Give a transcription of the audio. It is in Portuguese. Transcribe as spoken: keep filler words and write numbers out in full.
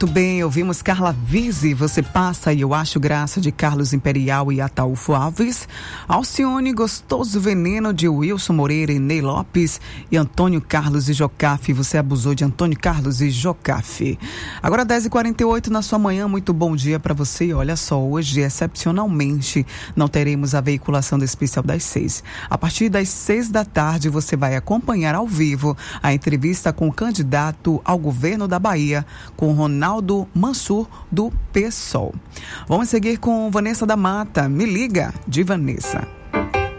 Muito bem, ouvimos Carla Vise, Você Passa e Eu Acho Graça, de Carlos Imperial e Ataúfo Alves. Alcione, Gostoso Veneno, de Wilson Moreira e Ney Lopes. E Antônio Carlos e Jocafe, Você Abusou, de Antônio Carlos e Jocafe. Agora dez e quarenta e oito na sua manhã, muito bom dia para você. E olha só, hoje, excepcionalmente, não teremos a veiculação do Especial das Seis. A partir das seis da tarde, você vai acompanhar ao vivo a entrevista com o candidato ao governo da Bahia, com Ronaldo Mansur, do PSOL. Vamos seguir com Vanessa da Mata. Me liga, de Vanessa.